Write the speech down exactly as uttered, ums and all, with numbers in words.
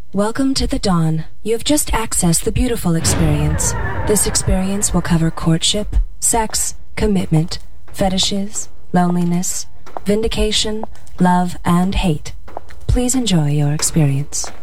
Welcome to the Dawn. You have just accessed the beautiful experience. This experience will cover courtship, sex, commitment, fetishes, loneliness, vindication, love, and hate. Please enjoy your experience.